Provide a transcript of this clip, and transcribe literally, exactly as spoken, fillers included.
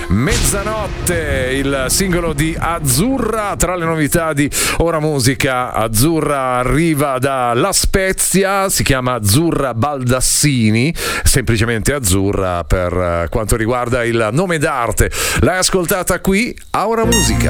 Mezzanotte, il singolo di Azzurra. Tra le novità di Ora Musica, Azzurra arriva da La Spezia, si chiama Azzurra Baldassini, semplicemente Azzurra per quanto riguarda il nome d'arte. L'hai ascoltata qui a Ora Musica.